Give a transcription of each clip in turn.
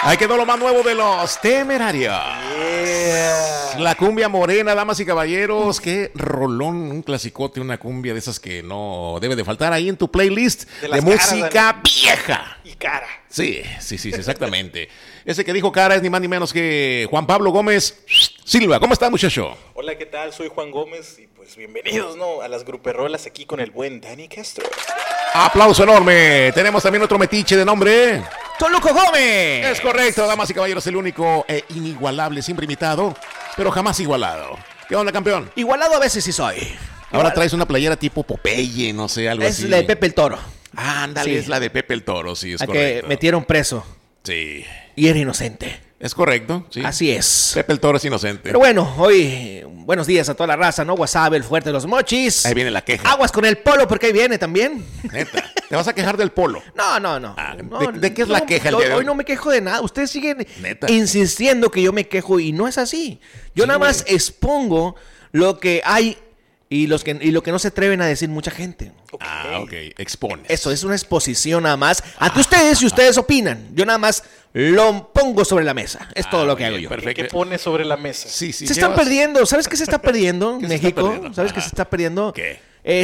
Ahí quedó lo más nuevo de los Temerarios. La cumbia morena, damas y caballeros. Qué rolón, un clasicote, una cumbia de esas que no debe de faltar ahí en tu playlist de música vieja. Y cara. Sí, exactamente. Ese que dijo cara es ni más ni menos que Juan Pablo Gómez Silva. ¿Cómo está, muchacho? Hola, ¿qué tal? Soy Juan Gómez y pues bienvenidos, ¿no? A las gruperrolas aquí con el buen Dani Castro. Aplauso enorme. Tenemos también otro metiche de nombre Toluco Gómez. Es correcto, damas y caballeros, el único e inigualable, siempre imitado, pero jamás igualado. ¿Qué onda, campeón? Igualado a veces sí soy. Ahora traes una playera tipo Popeye, no sé, algo así. Es la de Pepe el Toro. Ándale, sí. Es la de Pepe el Toro, sí, es a correcto. Que metieron preso. Sí. Y era inocente. Es correcto, sí. Así es. Pepe el Toro es inocente. Pero bueno, hoy, buenos días a toda la raza, ¿no? Wasabi, el fuerte de los mochis. Ahí viene la queja. Aguas con el polo, porque ahí viene también. Neta, ¿te vas a quejar del polo? No. ¿De qué es la queja el día de hoy? Hoy no me quejo de nada. Ustedes siguen insistiendo que yo me quejo y no es así. Yo nada más expongo lo que hay y lo que no se atreven a decir mucha gente. Ok. Expones. Eso es una exposición nada más ante ustedes y ustedes opinan. Yo nada más lo pongo sobre la mesa. Es todo lo que hago yo. Perfecto. ¿Qué pones sobre la mesa? Sí. Se están perdiendo. ¿Sabes qué se está perdiendo en México? ¿Sabes qué se está perdiendo? ¿Qué?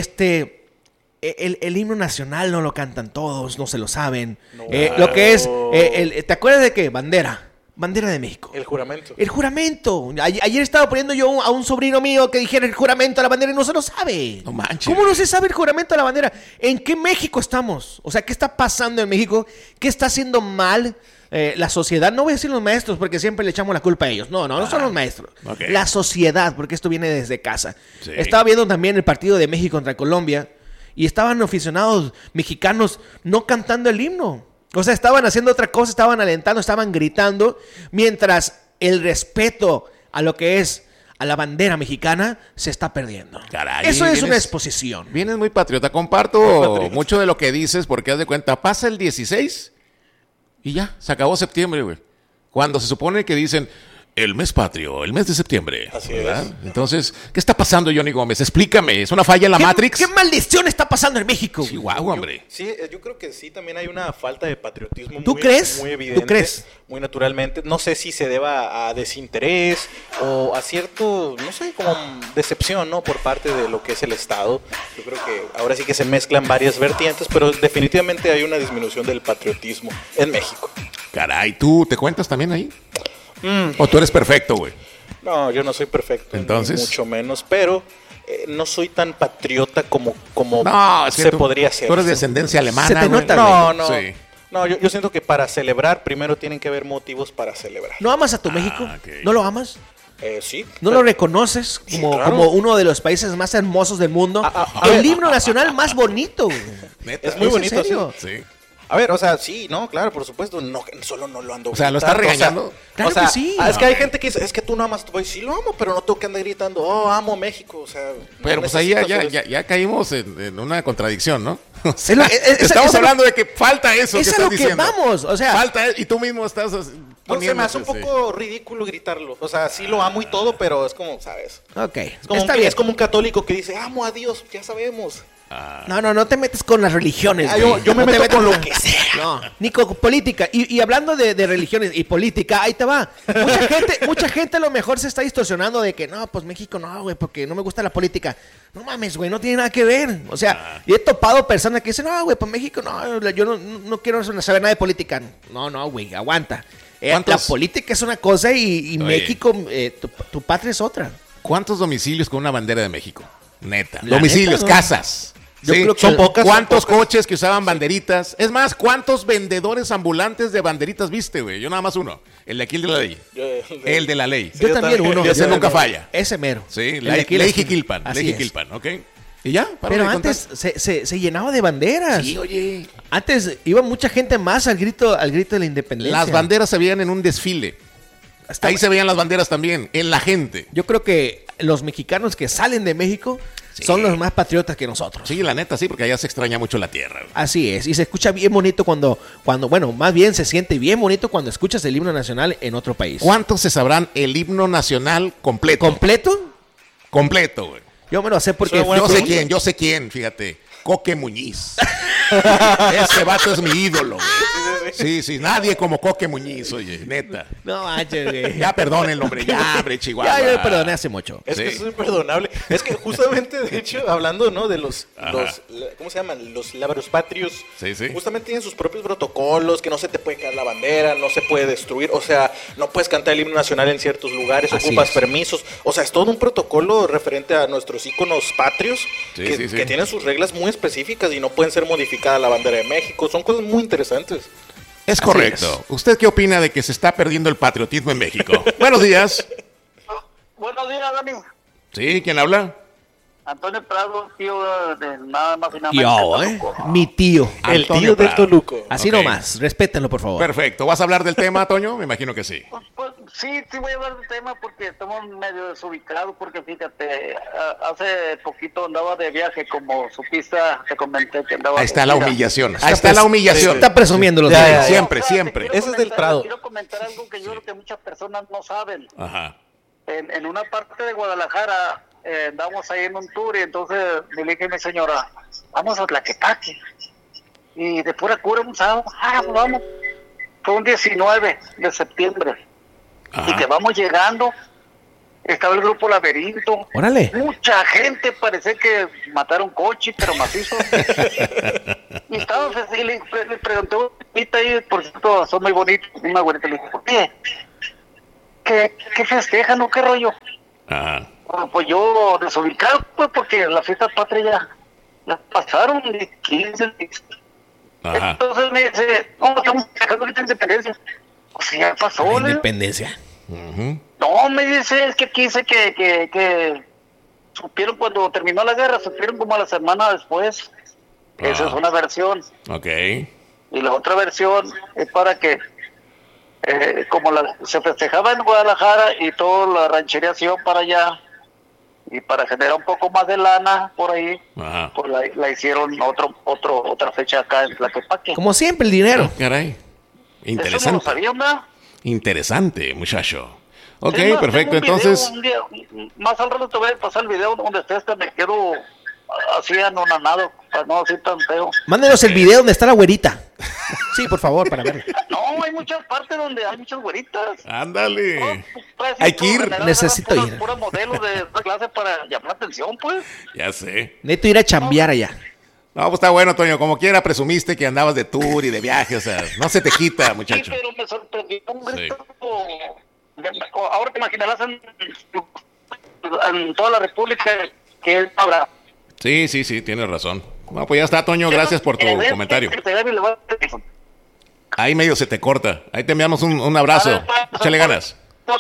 El himno nacional no lo cantan todos, no se lo saben. No. Lo que es, ¿te acuerdas de qué? Bandera de México. El juramento. El juramento. Ayer estaba poniendo yo a un sobrino mío que dijera el juramento a la bandera y no se lo sabe. No manches. ¿Cómo no se sabe el juramento a la bandera? ¿En qué México estamos? O sea, ¿qué está pasando en México? ¿Qué está haciendo mal la sociedad? No voy a decir los maestros porque siempre le echamos la culpa a ellos. No son los maestros. Okay. La sociedad, porque esto viene desde casa. Sí. Estaba viendo también el partido de México contra Colombia y estaban aficionados mexicanos no cantando el himno. O sea, estaban haciendo otra cosa, estaban alentando, estaban gritando, mientras el respeto a lo que es a la bandera mexicana se está perdiendo. Caray, eso es una exposición. Vienes muy patriota. Comparto mucho de lo que dices porque haz de cuenta, pasa el 16 y ya, se acabó septiembre, güey. Cuando se supone que dicen el mes patrio, el mes de septiembre. Así ¿verdad? es. Entonces, ¿qué está pasando, Johnny Gómez? Explícame, ¿es una falla en la Matrix? ¿Qué maldición está pasando en México? Chihuahua, hombre. Yo creo que sí, también hay una falta de patriotismo ¿Tú crees? muy evidente. ¿Tú crees? Muy naturalmente. No sé si se deba a desinterés o a cierto, no sé, como decepción, ¿no? Por parte de lo que es el Estado. Yo creo que ahora sí que se mezclan varias vertientes, pero definitivamente hay una disminución del patriotismo en México. Caray, ¿tú te cuentas también ahí? ¿O tú eres perfecto, güey? No, yo no soy perfecto. Entonces, mucho menos, pero no soy tan patriota como no, se podría ser. Tú eres de descendencia alemana. Se te nota, No. Sí. No, yo siento que para celebrar primero tienen que haber motivos para celebrar. ¿No amas a tu México? Okay. ¿No lo amas? Sí. ¿No lo reconoces como, claro. como uno de los países más hermosos del mundo? El himno nacional más bonito. Neta. Es muy bonito. ¿En serio? Sí. A ver, o sea, sí, no, claro, por supuesto, no, solo no lo ando O sea, ¿lo gritando, está regañando? Claro que sí. Es que hay gente que dice, es que tú no amas, pues sí lo amo, pero no tengo que andar gritando, oh, amo México, o sea. Pero no pues ahí necesito ya caímos en una contradicción, ¿no? O sea, Es estamos hablando de que falta eso que es a estás lo que diciendo. vamos, o sea. Falta y tú mismo estás No, se me hace un poco ridículo gritarlo. O sea, sí lo amo y todo, pero es como, ¿sabes? Ok, Es como, está bien. Es como un católico que dice, amo a Dios, ya sabemos. No te metes con las religiones. Yo me No te meto con lo con- que sea. No, ni con política. Y hablando de religiones y política, ahí te va. Mucha gente a lo mejor se está distorsionando de que no, pues México no, güey, porque no me gusta la política. No mames, güey, no tiene nada que ver. O sea, y he topado personas que dicen, no, güey, pues México no, yo no quiero saber nada de política. No, güey, aguanta. La política es una cosa y México, tu patria es otra. ¿Cuántos domicilios con una bandera de México? Neta. La Domicilios, neta, ¿no? casas. Yo Sí, creo que son pocas. ¿Cuántos son pocas. coches que usaban banderitas? Es más, ¿cuántos vendedores ambulantes de banderitas viste, güey? Yo nada más uno. El de aquí, el de la ley. El de la ley. Yo también uno. Ese nunca falla. Ese mero. Sí, El de aquí, Ley la esquina. Jiquilpan. Así Ley es. Jiquilpan, ¿ok? Y ya, Pero antes se llenaba de banderas. Sí, oye. Antes iba mucha gente más al grito de la independencia. Las banderas se veían en un desfile. Ahí se veían las banderas también, en la gente. Yo creo que los mexicanos que salen de México son los más patriotas que nosotros. Sí, la neta, sí, porque allá se extraña mucho la tierra. Güey. Así es, y se escucha bien bonito cuando, bueno, más bien se siente bien bonito cuando escuchas el himno nacional en otro país. ¿Cuántos se sabrán el himno nacional completo? ¿Completo? Completo, güey. Yo me lo sé porque... Yo sé quién, fíjate. Coque Muñiz. Ese vato es mi ídolo, güey. Sí, nadie como Coque Muñiz, oye, neta. No manches, güey. Ya perdónenlo, hombre, ya, hombre, Chihuahua. Ya, yo perdoné hace mucho. Es que eso es imperdonable. Es que justamente, de hecho, hablando, ¿no? De ¿cómo se llaman? Los labrospatrios. Sí. Justamente tienen sus propios protocolos, que no se te puede caer la bandera, no se puede destruir, o sea, no puedes cantar el himno nacional en ciertos lugares, ocupas permisos. O sea, es todo un protocolo referente a nuestros íconos patrios que tienen sus reglas muy específicas y no pueden ser modificadas la bandera de México. Son cosas muy interesantes. Es correcto. ¿Usted qué opina de que se está perdiendo el patriotismo en México? Buenos días. Buenos días, Dani. Sí, ¿quién habla? Antonio Prado, tío de nada más y nada Yo, mi tío. El Antonio tío del Prado. Toluco. Así Ok. nomás, respétenlo, por favor. Perfecto. ¿Vas a hablar del tema, Toño? Me imagino que sí. Pues, sí voy a hablar del tema porque estamos medio desubicados porque fíjate, hace poquito andaba de viaje, como supiste, te comenté que andaba Ahí está de la gira. humillación. Ahí está la humillación. Está presumiendo los Ya, días. ya. Siempre, O sea, siempre. te quiero Ese es del comentar- Prado. Quiero comentar algo que yo creo que muchas personas no saben. Ajá. En una parte de Guadalajara andamos ahí en un tour y entonces le dije a mi señora, vamos a Tlaquepaque. Y de pura cura un sábado, pues vamos. Fue un 19 de septiembre. Ajá. Y que vamos llegando, estaba el grupo Laberinto. Órale. Mucha gente, parece que mataron coche, pero macizo. Y estábamos así, le pregunté a una chiquita ahí, por cierto, son muy bonitos, una güerita, le dije, ¿por qué? ¿Qué festejan o qué rollo? Ajá. Bueno, pues yo desubicado, pues, porque las fiestas patrias ya pasaron de 15. Ajá. Entonces me dice, no, estamos sacando ahorita independencia. O sea, ya pasó, La ¿no? independencia. Ujú. No, me dice, es que aquí dice que supieron cuando terminó la guerra, supieron como a la semana después. Esa es una versión. Ok. Y la otra versión es para que, como se festejaba en Guadalajara y toda la ranchería se iba para allá, y para generar un poco más de lana por ahí, Ajá. pues la hicieron otra fecha acá en Tlaquepaque. Como siempre, el dinero. Caray. Eso no lo Interesante. sabían, ¿verdad? Interesante, muchacho. Ok, Es más, perfecto. tengo un Entonces, video, más al rato te voy a pasar el video donde estés, que me quedo así anonanado, para no decir tan feo. Mándenos el video donde está la güerita. Sí, por favor, para verlo. No, hay muchas partes donde hay muchas güeritas. ándale. No, pues, Hay que ir. por general, Necesito puras- ir. puras modelos de esta clase para llamar la atención, pues. Ya sé. Necesito ir a chambear allá. No, pues está bueno, Toño. Como quiera, presumiste que andabas de tour y de viaje. O sea, no se te quita, Sí, muchacho. pero me sorprendió un grito. Ahora te imaginarás en toda la República que él habrá. Sí, tienes razón. No, pues ya está, Toño. Gracias por tu comentario. Ahí medio se te corta. Ahí te enviamos un abrazo. Échale ganas.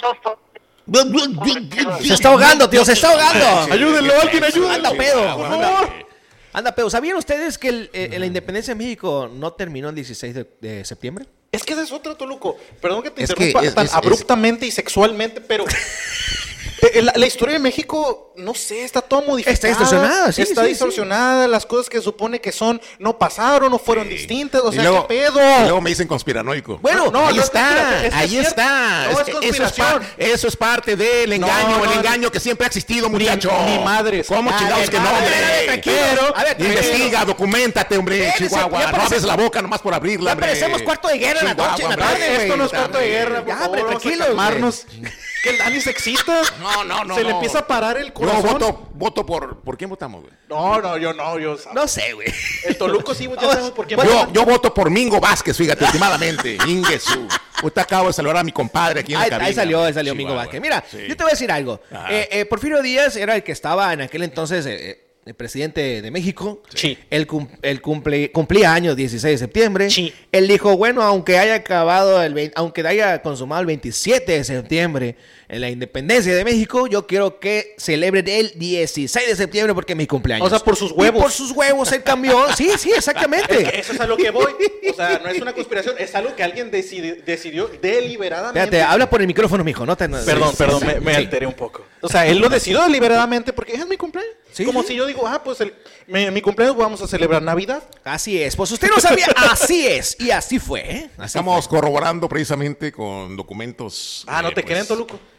Se está ahogando, tío, se está ahogando. Ayúdenlo, alguien ayúdenlo. Anda pedo, Ah, por bueno, favor. ándale. Anda pedo. ¿Sabían ustedes que la independencia de México no terminó el 16 de septiembre? Es que esa es otra, Toluco. Perdón que te Es que interrumpa tan es- abruptamente y sexualmente, pero la historia de México, no sé, está toda modificada. Está distorsionada, sí, Está sí, distorsionada, las cosas que supone que son, no pasaron, no fueron distintas, o Y sea, luego, ¿qué pedo? y luego me dicen conspiranoico. Bueno, No, ahí no es está, conspiración, es que ahí es está. cierto. No, es Eso conspiración. eso es parte del engaño, No, el no, engaño que siempre ha existido, muchacho. ni madres. ¿Cómo A chingados ver, que no, a ver, hombre? a ver, tranquilo. A ver, Investiga, documentate, hombre, Espérese, Chihuahua. ya No parece- abres la boca nomás por abrirla, Ya hombre. parecemos cuarto de guerra en la noche, en la Chihuahua, tarde, hombre. güey. Esto no es cuarto de guerra, por Ya, favor, hombre, vamos a tranquilos, calmarnos. Que el Dani se excita. No. Se le empieza a parar el Yo corazón. voto por quién votamos, güey. No, yo. No sé, güey. El Toluco sí, ya sabemos por qué. Yo voto por Mingo Vázquez, fíjate, últimamente. Ingesu. Ahorita acabo de saludar a mi compadre aquí en la cabina. Ahí salió Chihuahua. Mingo Vázquez. Mira, Sí. yo te voy a decir algo. Ajá. Porfirio Díaz era el que estaba en aquel entonces el presidente de México. Sí. Él cumplía años 16 de septiembre. Sí. Él dijo, bueno, aunque haya aunque haya consumado el 27 de septiembre en la independencia de México, yo quiero que celebren el 16 de septiembre porque es mi cumpleaños. O sea, por sus Y huevos. por sus huevos él cambió. Sí, exactamente. Eso es a lo que voy. O sea, no es una conspiración, es algo que alguien decidió deliberadamente. Espérate, habla por el micrófono, mijo. No te... Perdón, me Sí. alteré un poco. O sea, él lo decidió deliberadamente porque es mi cumpleaños. Sí, Como sí. si yo digo, pues mi cumpleaños vamos a celebrar Navidad. Así es. Pues usted no sabía, así es. Y así fue, ¿eh? Así Estamos corroborando precisamente con documentos. ¿No te pues, creen, Toluco?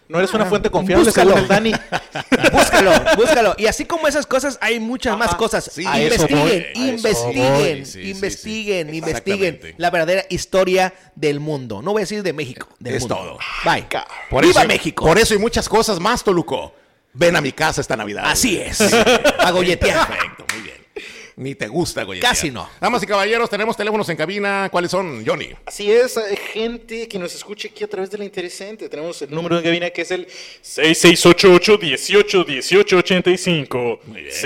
No eres una fuente confiable, Búscalo. según el Dani. Búscalo. Y así como esas cosas, hay muchas más cosas. sí, Investiguen. Sí, investiguen Exactamente. la verdadera historia del mundo. No voy a decir de México, del Es mundo. todo. Bye. Por ¡Viva eso, México! Por eso y muchas cosas más, Toluco. Ven a mi casa esta Navidad. Así es. A golletear. Perfecto, muy bien. Ni te gusta, Goyetea. Casi no. Damas y caballeros, tenemos teléfonos en cabina. ¿Cuáles son, Johnny? Así es, gente que nos escuche aquí a través de la interesante. Tenemos el número de cabina que es el 6688-181885.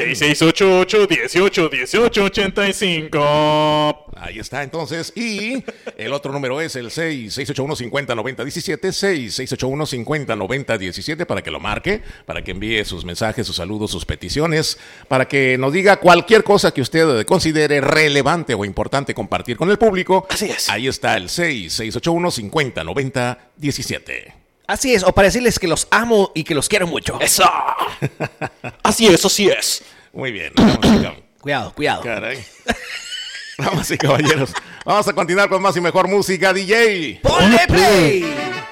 6688-181885. Ahí está, entonces. Y el otro número es el 6681-509017. 6681-509017 para que lo marque, para que envíe sus mensajes, sus saludos, sus peticiones, para que nos diga cualquier cosa que usted considere relevante o importante compartir con el público. Así es. Ahí está el 6681-509017. Así es, o para decirles que los amo y que los quiero mucho. ¡Eso! Así es. Muy bien. Damas Cuidado. Caray. Damas y caballeros, vamos a continuar con más y mejor música, DJ. ¡Ponle play!